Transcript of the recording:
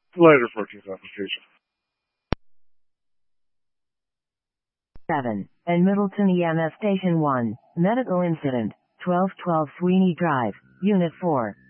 Later 14th application. 7. And Middleton EMS Station 1, Medical Incident, 1212 Sweeney Drive, Unit 4.